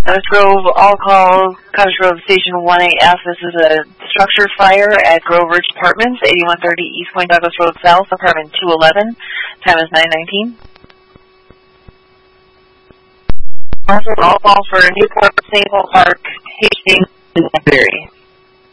Cottage Grove, all calls, Cottage Grove Station 1AF. This is a structure fire at Grove Ridge Apartments, 8130 East Point Douglas Road South, apartment 211. Time is 9:19. Also, all calls for Newport, St. Paul Park, Hastings, and Berry.